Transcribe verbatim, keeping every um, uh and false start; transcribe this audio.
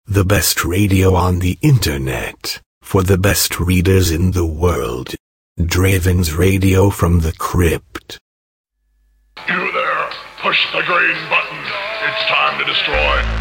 The best radio on the internet, for the best readers in the world. Draven's Radio from the Crypt. You there, push the green button. It's time to destroy